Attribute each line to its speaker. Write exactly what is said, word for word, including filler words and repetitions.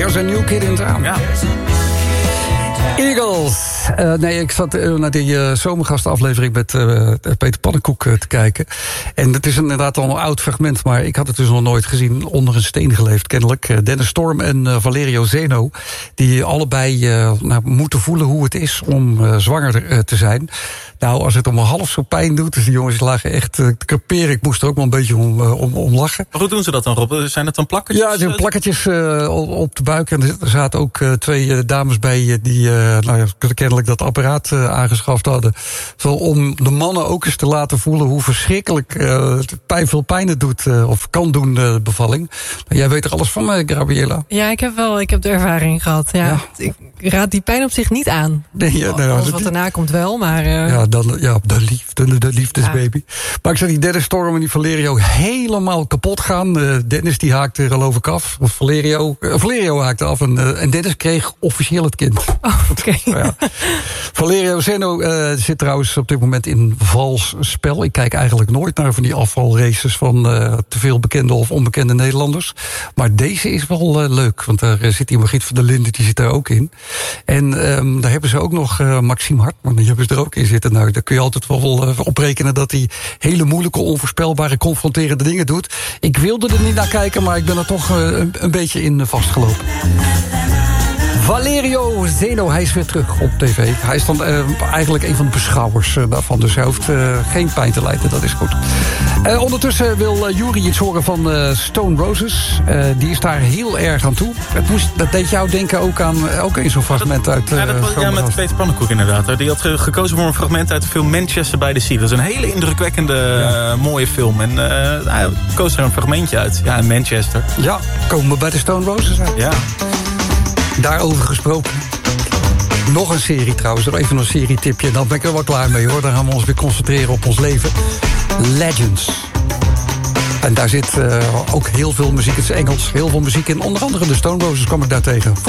Speaker 1: There's a new kid in town.
Speaker 2: Ja.
Speaker 1: Eagles. Uh, nee, ik zat uh, naar die uh, zomergastaflevering met uh, Peter Pannenkoek uh, te kijken. En het is inderdaad al een oud fragment, maar ik had het dus nog nooit gezien. Onder een steen geleefd, kennelijk. Uh, Dennis Storm en uh, Valerio Zeno, die allebei uh, nou, moeten voelen hoe het is om uh, zwanger uh, te zijn. Nou, als het om een half zo pijn doet, dus die jongens lagen echt uh, te creperen. Ik moest er ook wel een beetje om, uh, om, om lachen.
Speaker 2: Maar hoe doen ze dat dan, Rob? Zijn het dan plakketjes?
Speaker 1: Ja, er zijn plakketjes uh, op de buik. En er zaten ook uh, twee uh, dames bij uh, die uh, nou ja, kennelijk dat apparaat uh, aangeschaft hadden. Zo om de mannen ook eens te laten voelen hoe verschrikkelijk uh, pijn, veel pijn het doet, uh, of kan doen, de uh, bevalling. Nou, jij weet er alles van, uh, Gabriella?
Speaker 3: Ja, ik heb wel, ik heb de ervaring gehad. Ja. Ja. Ik raad die pijn op zich niet aan.
Speaker 1: Nee, ja, nou,
Speaker 3: alles wat daarna komt wel, maar... Uh...
Speaker 1: Ja, dan, ja, de liefde, de liefdesbaby. Ja. Maar ik zag die Dennis Storm en die Valerio helemaal kapot gaan. Uh, Dennis die haakte geloof ik af. Of Valerio, uh, Valerio haakte af en, uh, en Dennis kreeg officieel het kind.
Speaker 3: Oh, oké. Okay.
Speaker 1: Ja. Valerio Zeno uh, zit trouwens op dit moment in vals spel. Ik kijk eigenlijk nooit naar van die afvalraces van uh, te veel bekende of onbekende Nederlanders. Maar deze is wel uh, leuk, want daar uh, zit die Margriet van der Linden, die zit daar ook in. En um, daar hebben ze ook nog uh, Maxime Hartman, die hebben ze er ook in zitten. Nou, daar kun je altijd wel uh, oprekenen dat hij hele moeilijke, onvoorspelbare, confronterende dingen doet. Ik wilde er niet naar kijken, maar ik ben er toch uh, een, een beetje in uh, vastgelopen. Valerio Zeno, hij is weer terug op tv. Hij is dan uh, eigenlijk een van de beschouwers uh, daarvan. Dus hij hoeft uh, geen pijn te lijden, dat is goed. Uh, ondertussen wil uh, Jury iets horen van uh, Stone Roses. Uh, die is daar heel erg aan toe. Het moest, dat deed jou denken ook aan uh, ook in zo'n fragment uit... Uh,
Speaker 2: ja, dat was, ja, met Peter Pannenkoek inderdaad. Die had gekozen voor een fragment uit de film Manchester by the Sea. Dat is een hele indrukwekkende, ja. uh, mooie film. En uh, hij koos er een fragmentje uit. Ja, in Manchester.
Speaker 1: Ja, komen we bij de Stone Roses uit.
Speaker 2: Ja.
Speaker 1: Daarover gesproken. Nog een serie trouwens, nog even een serietipje. Dan ben ik er wel klaar mee hoor. Dan gaan we ons weer concentreren op ons leven. Legends. En daar zit uh, ook heel veel muziek. Het is Engels, heel veel muziek in. Onder andere de Stone Roses kwam ik daar tegen.